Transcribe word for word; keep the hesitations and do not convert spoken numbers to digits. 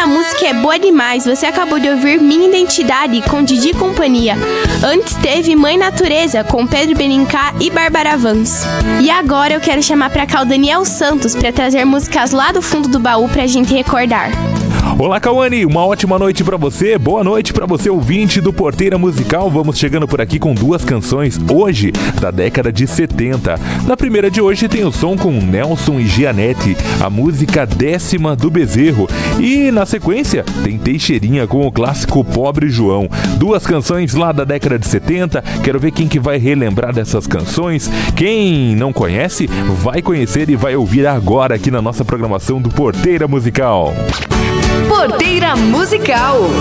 essa música é boa demais. Você acabou de ouvir Minha Identidade com Didi e Companhia. Antes teve Mãe Natureza com Pedro Benincá e Bárbara Vans. E agora eu quero chamar pra cá o Daniel Santos pra trazer músicas lá do fundo do baú pra gente recordar. Olá, Cauane, uma ótima noite pra você, boa noite pra você, ouvinte do Porteira Musical. Vamos chegando por aqui com duas canções, hoje, da década de setenta. Na primeira de hoje tem o som com Nelson e Gianete, a música Décima do Bezerro. E na sequência tem Teixeirinha com o clássico Pobre João. Duas canções lá da década de setenta, quero ver quem que vai relembrar dessas canções. Quem não conhece, vai conhecer e vai ouvir agora aqui na nossa programação do Porteira Musical. Porteira Musical.